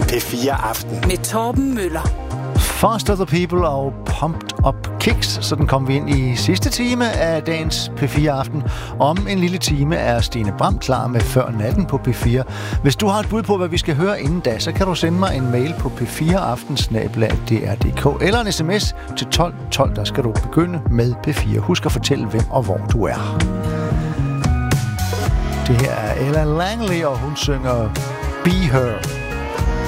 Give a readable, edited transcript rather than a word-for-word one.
P4 Aften. Med Torben Møller. Foster the People og Pumped Up Kicks. Sådan kom vi ind i sidste time af dagens P4 Aften. Om en lille time er Stine Bram klar med Før Natten på P4. Hvis du har et bud på, hvad vi skal høre inden da, så kan du sende mig en mail på p4aften@dr.dk eller en sms til 1212. Der skal du begynde med P4. Husk at fortælle, hvem og hvor du er. Det her er Ella Langley, og hun synger Be Her.